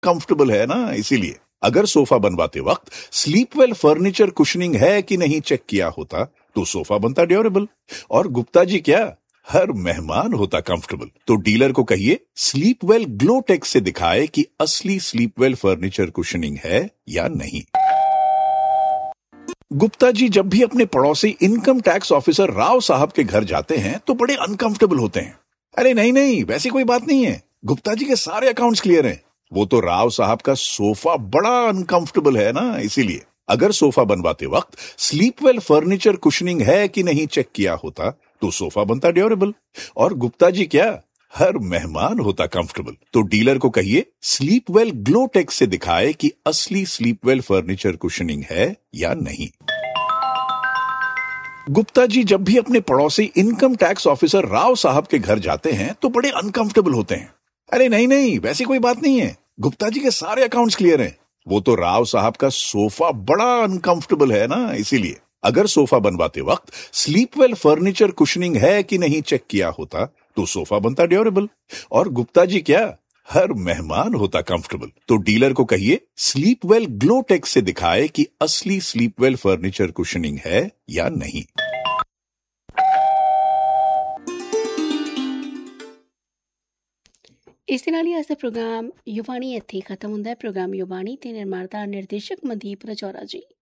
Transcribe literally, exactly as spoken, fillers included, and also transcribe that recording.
Uncomfortable है ना, इसीलिए अगर सोफा बनवाते वक्त स्लीपवेल फर्नीचर कुशनिंग है कि नहीं चेक किया होता तो सोफा बनता ड्यूरेबल और गुप्ता जी क्या, हर मेहमान होता कंफर्टेबल। तो डीलर को कहिए स्लीपवेल ग्लो टेक से दिखाए कि असली स्लीपवेल फर्नीचर कुशनिंग है या नहीं। गुप्ता जी जब भी अपने पड़ोसी इनकम टैक्स ऑफिसर राव साहब के घर जाते हैं तो बड़े अनकंफर्टेबल होते हैं। अरे नहीं नहीं, वैसी कोई बात नहीं है, गुप्ता जी के सारे अकाउंट्स क्लियर हैं। वो तो राव साहब का सोफा बड़ा अनकंफर्टेबल है ना, इसीलिए अगर सोफा बनवाते वक्त स्लीपवेल फर्नीचर कुशनिंग है कि नहीं चेक किया होता तो सोफा बनता ड्यूरेबल और गुप्ता जी क्या, हर मेहमान होता कंफर्टेबल। तो डीलर को कहिए स्लीपवेल ग्लो टेक से दिखाए कि असली स्लीपवेल फर्नीचर कुशनिंग है या नहीं। गुप्ता जी जब भी अपने पड़ोसी इनकम टैक्स ऑफिसर राव साहब के घर जाते हैं तो बड़े अनकंफर्टेबल होते हैं। अरे नहीं नहीं, वैसी कोई बात नहीं है, गुप्ता जी के सारे अकाउंट्स क्लियर हैं। वो तो राव साहब का सोफा बड़ा अनकंफर्टेबल है ना, इसीलिए अगर सोफा बनवाते वक्त स्लीपवेल फर्नीचर कुशनिंग है कि नहीं चेक किया होता तो सोफा बनता ड्यूरेबल और गुप्ता जी क्या, हर मेहमान होता कंफर्टेबल। तो डीलर को कहिए स्लीपवेल ग्लो टेक से दिखाए कि असली स्लीपवेल फर्नीचर कुशनिंग है या नहीं। ਇਸ ਦੇ ਨਾਲ ਹੀ ਅੱਜ ਦਾ ਪ੍ਰੋਗਰਾਮ ਯੁਵਾਣੀ ਇੱਥੇ ਹੀ ਖਤਮ ਹੁੰਦਾ ਹੈ। ਪ੍ਰੋਗਰਾਮ ਯੁਵਾਣੀ ਤੇ ਨਿਰਮਾਤਾ ਨਿਰਦੇਸ਼ਕ ਮਨਦੀਪ ਰਜੌਰਾ ਜੀ।